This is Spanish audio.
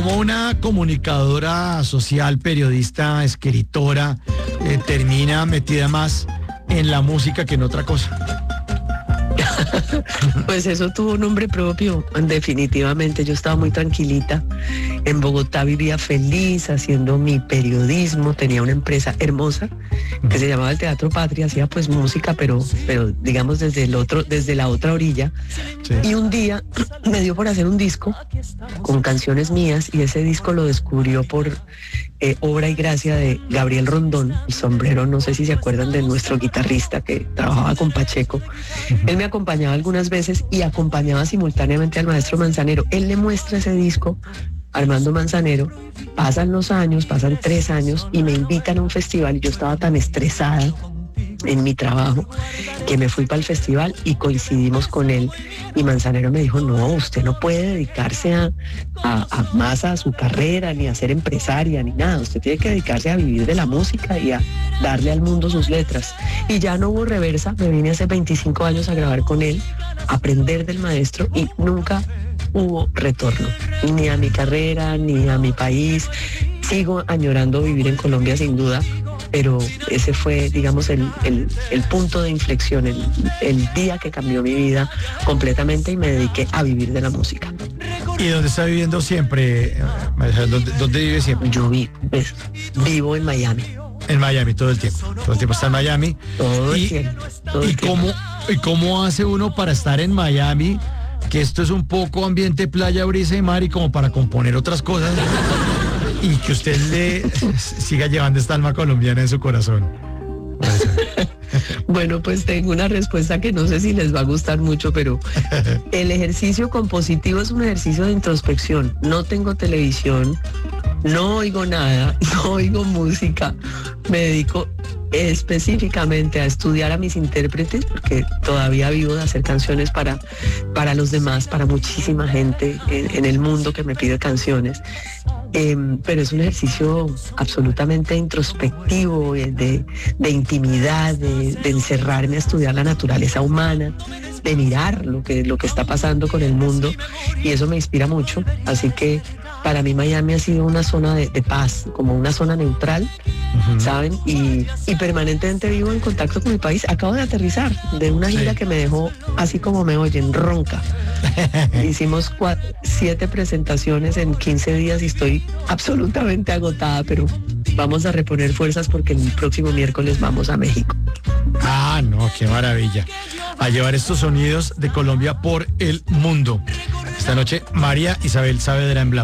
Como una comunicadora social, periodista, escritora, termina metida más en la música que en otra cosa. Pues eso tuvo un nombre propio, definitivamente. Yo estaba muy tranquilita. En Bogotá vivía feliz haciendo mi periodismo. Tenía una empresa hermosa que se llamaba el Teatro Patria. Hacía pues música, pero digamos desde la otra orilla. Sí. Y un día me dio por hacer un disco con canciones mías y ese disco lo descubrió por obra y gracia de Gabriel Rondón, el sombrero. No sé si se acuerdan de nuestro guitarrista que trabajaba con Pacheco. Él me acompañaba algunas veces y acompañaba simultáneamente al maestro Manzanero. Él le muestra ese disco a Armando Manzanero. Pasan los años, pasan 3 años y me invitan a un festival y yo estaba tan estresada en mi trabajo que me fui para el festival y coincidimos con él y Manzanero me dijo: no, usted no puede dedicarse a más a su carrera ni a ser empresaria ni nada, usted tiene que dedicarse a vivir de la música y a darle al mundo sus letras. Y ya no hubo reversa, me vine hace 25 años a grabar con él, a aprender del maestro y nunca hubo retorno, ni a mi carrera, ni a mi país. Sigo añorando vivir en Colombia sin duda, pero ese fue, digamos, el punto de inflexión, el día que cambió mi vida completamente y me dediqué a vivir de la música. ¿Y dónde está viviendo siempre? ¿Dónde vive siempre? Yo vivo en Miami. En Miami todo el tiempo. Todo el tiempo está en Miami. Todo el tiempo. Todo el tiempo. ¿Y cómo hace uno para estar en Miami? Que esto es un poco ambiente playa, brisa y mar, y como para componer otras cosas y que usted le siga llevando esta alma colombiana en su corazón. Bueno, pues tengo una respuesta que no sé si les va a gustar mucho, pero el ejercicio compositivo es un ejercicio de introspección. No tengo televisión, no oigo nada, no oigo música. Me dedico específicamente a estudiar a mis intérpretes porque todavía vivo de hacer canciones para los demás, para muchísima gente en el mundo que me pide canciones. Pero es un ejercicio absolutamente introspectivo, de intimidad, de encerrarme a estudiar la naturaleza humana, de mirar lo que está pasando con el mundo, y eso me inspira mucho. Así que para mí Miami ha sido una zona de paz, como una zona neutral, ¿saben? Y permanentemente vivo en contacto con mi país. Acabo de aterrizar de una gira que me dejó, así como me oyen, ronca. Hicimos 7 presentaciones en 15 días y estoy absolutamente agotada, pero vamos a reponer fuerzas porque el próximo miércoles vamos a México. Ah, no, qué maravilla. A llevar estos sonidos de Colombia por el mundo. Esta noche, María Isabel Saavedra en Blanco.